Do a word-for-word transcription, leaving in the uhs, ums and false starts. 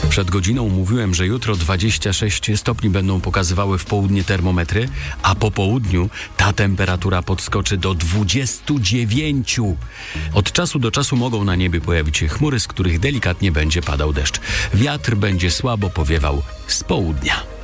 Przed godziną mówiłem, że jutro dwadzieścia sześć stopni będą pokazywały w południe termometry, a po południu ta temperatura podskoczy do dwudziestu dziewięciu. Od czasu do czasu mogą na niebie pojawić się chmury, z których delikatnie będzie padał deszcz. Wiatr będzie słabo powiewał z południa.